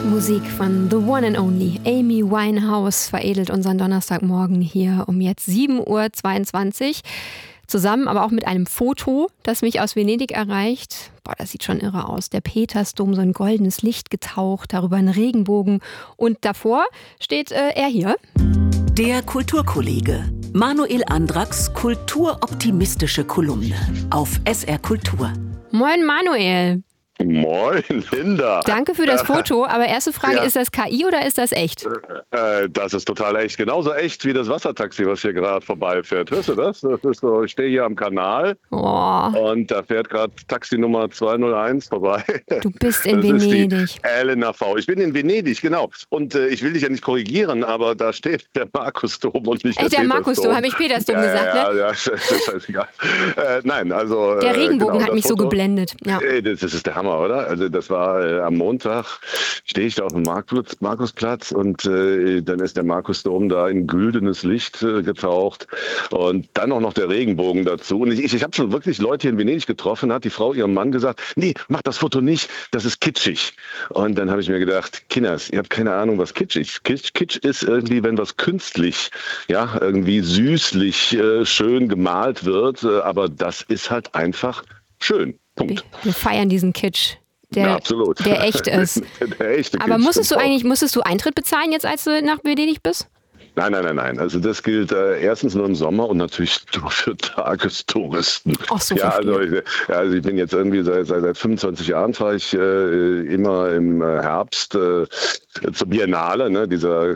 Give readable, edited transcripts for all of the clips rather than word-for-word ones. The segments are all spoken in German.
Musik von The One and Only Amy Winehouse veredelt unseren Donnerstagmorgen hier um jetzt 7:22 Uhr. Zusammen, aber auch mit einem Foto, das mich aus Venedig erreicht. Boah, das sieht schon irre aus. Der Petersdom, so ein goldenes Licht getaucht, darüber ein Regenbogen. Und davor steht er hier. Der Kulturkollege. Manuel Andracks kulturoptimistische Kolumne auf SR Kultur. Moin Manuel. Moin, Linda. Danke für das Foto, aber erste Frage, ist das KI oder ist das echt? Das ist total echt. Genauso echt wie das Wassertaxi, was hier gerade vorbeifährt. Hörst du das? Das ist so, ich stehe hier am Kanal und da fährt gerade Taxi Nummer 201 vorbei. Du bist in Venedig. Das ist die LNAV. Ich bin in Venedig, genau. Und ich will dich ja nicht korrigieren, aber da steht der Markusdom und nicht der Markusdom, habe ich Petersdom gesagt, ne? Ja, scheißegal. Nein, also... Der Regenbogen hat mich so geblendet. Ja. Das ist der Hammer, oder? Also das war am Montag, stehe ich da auf dem Markusplatz und dann ist der Markusdom da in güldenes Licht getaucht und dann auch noch der Regenbogen dazu. Und ich habe schon wirklich Leute hier in Venedig getroffen, hat die Frau ihrem Mann gesagt, nee, mach das Foto nicht, das ist kitschig. Und dann habe ich mir gedacht, Kinders, ihr habt keine Ahnung, was kitsch ist. Kitsch ist irgendwie, wenn was künstlich, ja, irgendwie süßlich schön gemalt wird, aber das ist halt einfach schön. Punkt. Wir feiern diesen Kitsch, der echt ist. Der echte Aber Kitsch, musstest du Eintritt bezahlen jetzt, als du nach Venedig bist? Nein. Also das gilt erstens nur im Sommer und natürlich nur für Tagestouristen. Ach so, ja, also ich bin jetzt irgendwie seit 25 Jahren fahre ich immer im Herbst zur Biennale, ne, dieser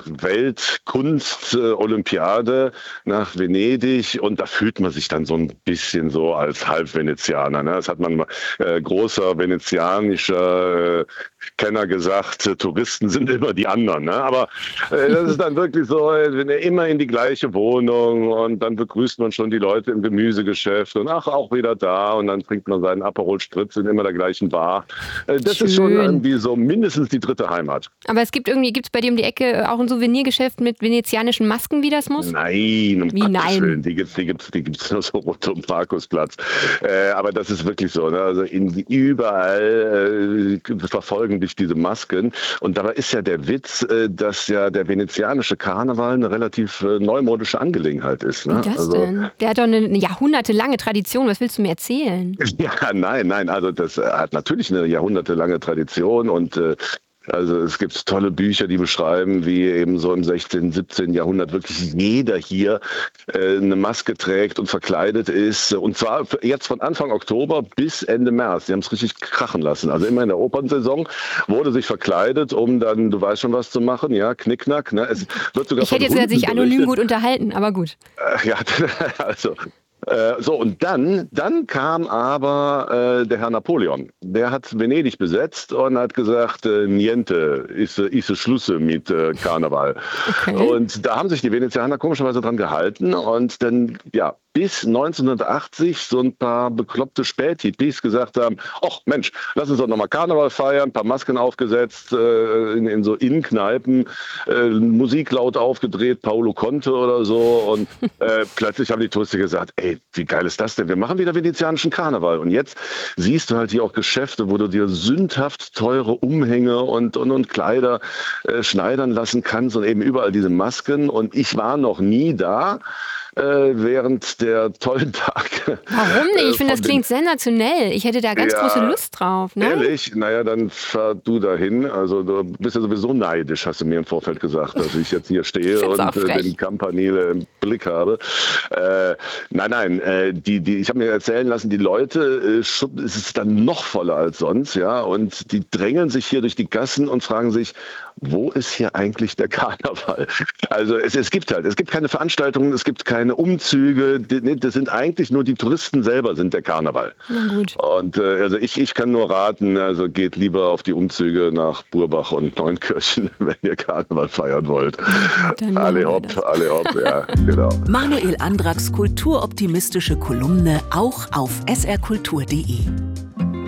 Weltkunst-Olympiade nach Venedig und da fühlt man sich dann so ein bisschen so als Halb-Venezianer. Ne? Das hat man großer venezianischer Kenner gesagt, Touristen sind immer die anderen. Ne? Aber das ist dann wirklich so, immer in die gleiche Wohnung und dann begrüßt man schon die Leute im Gemüsegeschäft und auch wieder da und dann trinkt man seinen Aperol Spritz in immer der gleichen Bar. Das Schön. Ist schon irgendwie so mindestens die dritte Heimat. Aber gibt's bei dir um die Ecke auch ein Souvenirgeschäft mit venezianischen Masken, wie das muss? Nein, Gottes Willen, die gibt's nur so rund um Markusplatz. Aber das ist wirklich so, ne? Also überall verfolgen dich diese Masken und dabei ist ja der Witz, dass ja der venezianische Karneval eine relativ neumodische Angelegenheit ist. Ne? Wie das denn? Der hat doch eine jahrhundertelange Tradition. Was willst du mir erzählen? Ja, nein. Also das hat natürlich eine jahrhundertelange Tradition und also es gibt tolle Bücher, die beschreiben, wie eben so im 16., 17. Jahrhundert wirklich jeder hier eine Maske trägt und verkleidet ist. Und zwar jetzt von Anfang Oktober bis Ende März. Die haben es richtig krachen lassen. Also immer in der Opernsaison wurde sich verkleidet, um dann, du weißt schon was zu machen, ja, Knickknack. Ne? Es wird sogar ich hätte jetzt gesagt, sich anonym gut unterhalten, aber gut. Ja, also... So, und dann kam aber der Herr Napoleon. Der hat Venedig besetzt und hat gesagt, niente, ist Schlusse mit Karneval. Okay. Und da haben sich die Venezianer komischerweise dran gehalten und dann, ja, bis 1980 so ein paar bekloppte Späthippies gesagt haben, ach Mensch, lass uns doch nochmal Karneval feiern, ein paar Masken aufgesetzt, in so Innenkneipen, Musik laut aufgedreht, Paolo Conte oder so und plötzlich haben die Touristen gesagt, ey, wie geil ist das denn? Wir machen wieder venezianischen Karneval und jetzt siehst du halt hier auch Geschäfte, wo du dir sündhaft teure Umhänge und Kleider schneidern lassen kannst und eben überall diese Masken und ich war noch nie da, während der tollen Tage. Warum nicht? Ich finde, das klingt sensationell. Ich hätte da ganz große Lust drauf. Ne? Ehrlich? Naja, dann fahr du dahin. Also du bist ja sowieso neidisch, hast du mir im Vorfeld gesagt, dass ich jetzt hier stehe und den Campanile im Blick habe. Nein, ich habe mir erzählen lassen, die Leute, es ist dann noch voller als sonst, ja, und die drängeln sich hier durch die Gassen und fragen sich, wo ist hier eigentlich der Karneval? Also es gibt keine Veranstaltungen, es gibt keine Umzüge, das sind eigentlich nur die Touristen selber sind der Karneval. Na gut. Und also ich kann nur raten, also geht lieber auf die Umzüge nach Burbach und Neunkirchen, wenn ihr Karneval feiern wollt. Alle hopp, ja, genau. Manuel Andracks kulturoptimistische Kolumne auch auf srkultur.de.